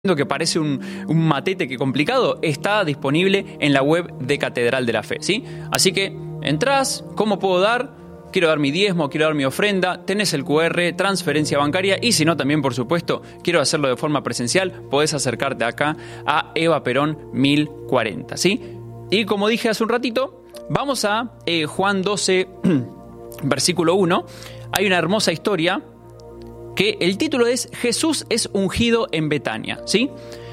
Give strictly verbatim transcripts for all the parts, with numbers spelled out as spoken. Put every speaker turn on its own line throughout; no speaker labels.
que parece un, un matete que complicado, está disponible en la web de Catedral de la Fe, ¿sí? Así que entrás, ¿cómo puedo dar? Quiero dar mi diezmo, quiero dar mi ofrenda, tenés el cu erre, transferencia bancaria, y si no, también, por supuesto, quiero hacerlo de forma presencial, podés acercarte acá a Eva Perón mil cuarenta, ¿sí? Y como dije hace un ratito, vamos a eh, Juan doce, versículo uno. Hay una hermosa historia que el título es Jesús es ungido en Betania, ¿sí?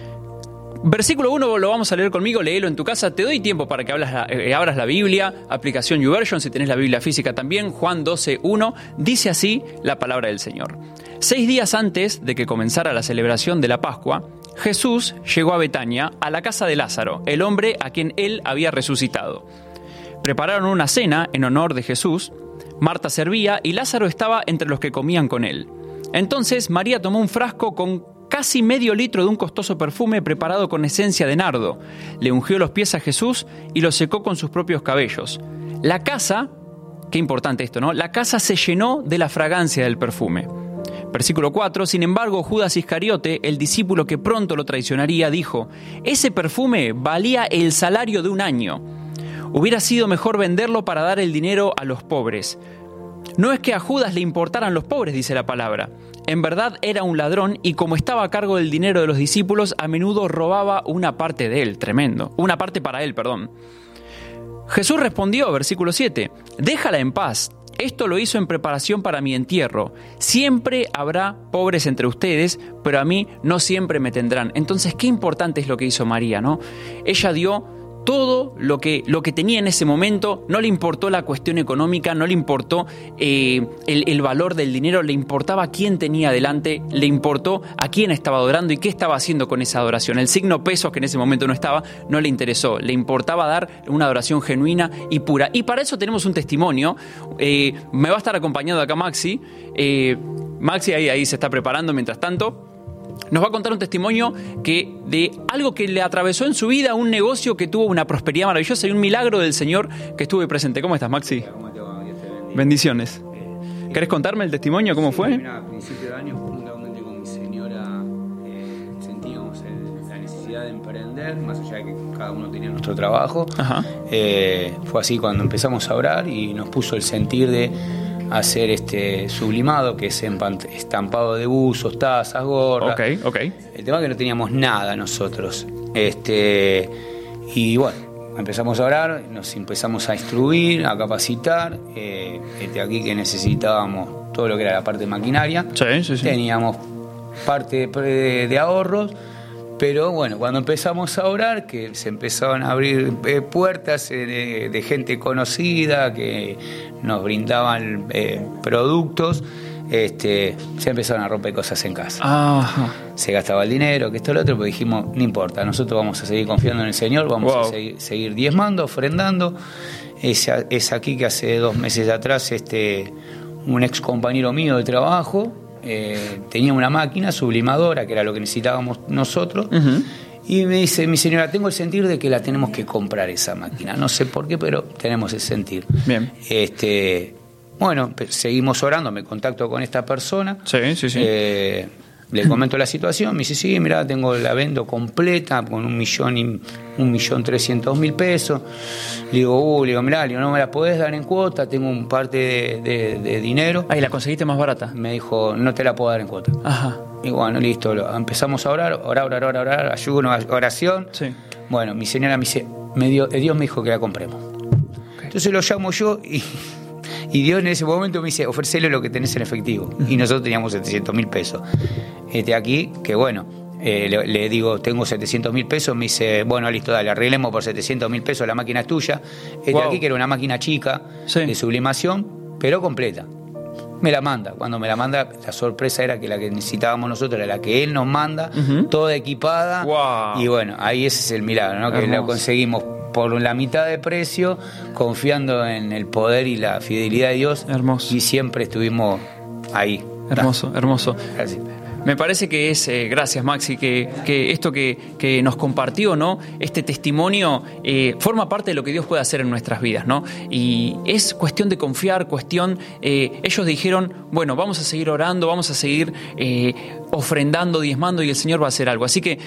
Versículo uno lo vamos a leer conmigo, léelo en tu casa. Te doy tiempo para que hablas la, eh, abras la Biblia, aplicación YouVersion, si tenés la Biblia física también. Juan doce, uno, dice así la palabra del Señor. Seis días antes de que comenzara la celebración de la Pascua, Jesús llegó a Betania, a la casa de Lázaro, el hombre a quien él había resucitado. Prepararon una cena en honor de Jesús. Marta servía y Lázaro estaba entre los que comían con él. Entonces María tomó un frasco con casi medio litro de un costoso perfume preparado con esencia de nardo. Le ungió los pies a Jesús y los secó con sus propios cabellos. La casa, qué importante esto, ¿no? La casa se llenó de la fragancia del perfume. Versículo cuatro, sin embargo, Judas Iscariote, el discípulo que pronto lo traicionaría, dijo: ese perfume valía el salario de un año. Hubiera sido mejor venderlo para dar el dinero a los pobres. No es que a Judas le importaran los pobres, dice la palabra. En verdad era un ladrón y como estaba a cargo del dinero de los discípulos, a menudo robaba una parte de él, tremendo. Una parte para él, perdón. Jesús respondió, versículo siete, déjala en paz. Esto lo hizo en preparación para mi entierro. Siempre habrá pobres entre ustedes, pero a mí no siempre me tendrán. Entonces, qué importante es lo que hizo María, ¿no? Ella dio todo lo que, lo que tenía en ese momento, no le importó la cuestión económica, no le importó eh, el, el valor del dinero, le importaba quién tenía delante, le importó a quién estaba adorando y qué estaba haciendo con esa adoración. El signo pesos, que en ese momento no estaba, no le interesó, le importaba dar una adoración genuina y pura. Y para eso tenemos un testimonio, eh, me va a estar acompañando acá Maxi, eh, Maxi ahí, ahí se está preparando mientras tanto. Nos va a contar un testimonio que de algo que le atravesó en su vida, un negocio que tuvo una prosperidad maravillosa y un milagro del Señor que estuve presente. ¿Cómo estás, Maxi?
¿Cómo te va? Dios te bendiga.
Bendiciones.
Eh,
¿Querés contarme el testimonio? ¿Cómo
sí,
fue?
Mira, a principio de año, juntamente con mi señora, eh, sentíamos el, la necesidad de emprender, más allá de que cada uno tenía nuestro trabajo. Ajá. Eh, fue así cuando empezamos a orar y nos puso el sentir de hacer este sublimado, que es estampado de buzos, tazas, gorras.
Ok, ok.
El tema es que no teníamos nada nosotros. Este, y bueno, empezamos a orar, nos empezamos a instruir, a capacitar. Eh, este, aquí que necesitábamos todo lo que era la parte de maquinaria.
Sí, sí, sí.
Teníamos parte de, de ahorros. Pero bueno, cuando empezamos a orar, que se empezaron a abrir eh, puertas eh, de, de gente conocida que nos brindaban eh, productos, este, se empezaron a romper cosas en casa.
Ajá.
Se gastaba el dinero, que esto, lo otro, pero dijimos, no importa, nosotros vamos a seguir confiando en el Señor, vamos wow. a seguir, seguir diezmando, ofrendando. Es, es aquí que hace dos meses atrás este, un ex compañero mío de trabajo, Eh, tenía una máquina sublimadora, que era lo que necesitábamos nosotros, uh-huh. y me dice, mi señora, tengo el sentir de que la tenemos que comprar esa máquina, no sé por qué, pero tenemos el sentir.
Bien.
Este, bueno, seguimos orando, me contacto con esta persona,
sí, sí, sí.
Eh, le comento la situación, me dice, sí, mira, tengo la vendo completa con un millón y un millón trescientos mil pesos. Le digo, uh, le digo, mirá, le digo, no me la podés dar en cuota, tengo un parte de, de, de dinero.
Ah, ¿y la conseguiste más barata?
Me dijo, no te la puedo dar en cuota.
Ajá.
Y bueno, listo, empezamos a orar, orar, orar, orar, orar, ayuno, oración.
Sí.
Bueno, mi señora me dice, me dio, Dios me dijo que la compremos. Okay. Entonces lo llamo yo y... Y Dios en ese momento me dice, ofrecele lo que tenés en efectivo. Y nosotros teníamos setecientos mil pesos. Este aquí, que bueno, eh, le, le digo, tengo setecientos mil pesos. Me dice, bueno, listo, dale, arreglemos por setecientos mil pesos, la máquina es tuya. Este wow. aquí, que era una máquina chica, sí. de sublimación, pero completa. Me la manda. Cuando me la manda, la sorpresa era que la que necesitábamos nosotros era la que él nos manda, uh-huh. toda equipada.
Wow.
Y bueno, ahí ese es el milagro, ¿no? Que lo conseguimos por la mitad de precio, confiando en el poder y la fidelidad de Dios.
Hermoso.
Y siempre estuvimos ahí.
Hermoso, hermoso.
Gracias.
Me parece que es, eh, gracias Maxi, que, que esto que, que nos compartió, ¿no? Este testimonio eh, forma parte de lo que Dios puede hacer en nuestras vidas, ¿no? Y es cuestión de confiar, cuestión, eh, ellos dijeron, bueno, vamos a seguir orando, vamos a seguir eh, ofrendando, diezmando y el Señor va a hacer algo. Así que